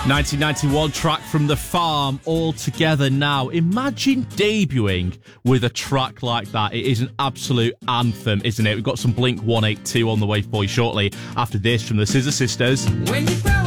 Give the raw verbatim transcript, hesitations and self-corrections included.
nineteen ninety-one track from The Farm, All Together Now. Imagine debuting with a track like that. It is an absolute anthem, isn't it? We've got some Blink one eighty-two on the way for you shortly after this from the Scissor Sisters. When you grow